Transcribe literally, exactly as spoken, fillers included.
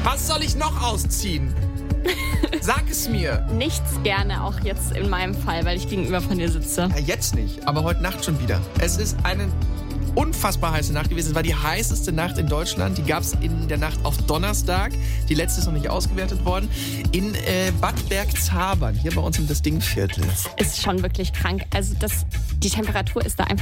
Was soll ich noch ausziehen? Sag es mir. Nichts gerne, auch jetzt in meinem Fall, weil ich gegenüber von dir sitze. Ja, jetzt nicht, aber heute Nacht schon wieder. Es ist eine unfassbar heiße Nacht gewesen. Es war die heißeste Nacht in Deutschland. Die gab es in der Nacht auf Donnerstag. Die letzte ist noch nicht ausgewertet worden. In äh, Bad Bergzabern, hier bei uns im Das Ding-Viertel. Ist schon wirklich krank. Also das, die Temperatur ist da einfach